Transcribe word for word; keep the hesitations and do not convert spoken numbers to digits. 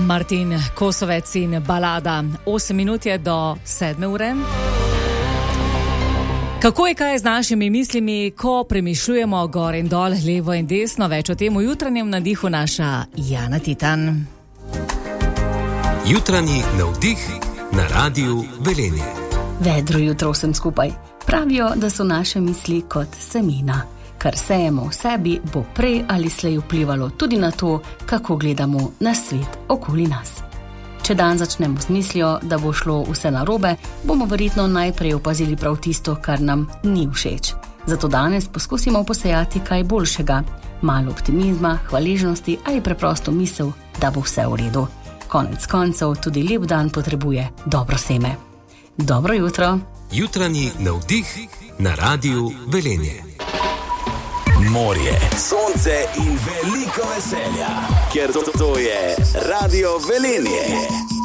Martin Kosovec in balada. osem minut je do sedme ure. Kako je kaj z našimi mislimi, ko premišljujemo gor in dol, levo in desno? Več o tem v jutranjem navdihu naša Jana Titan. Jutranji navdih na Radiu Velenje. Vedro jutro vsem skupaj. Pravijo, da so naše misli kot semena. Kar sejemo v sebi, bo prej ali slej vplivalo tudi na to, kako gledamo na svet okoli nas. Če dan začnemo z mislijo, da bo šlo vse narobe, bomo verjetno najprej opazili prav tisto, kar nam ni všeč. Zato danes poskusimo posejati kaj boljšega. Malo optimizma, hvaležnosti ali preprosto misel, da bo vse v redu. Konec koncev tudi lep dan potrebuje dobro seme. Dobro jutro. Jutranji navdih na Radiu Velenje. Morje, sonce in veliko veselja, ker to, to je Radio Velenje.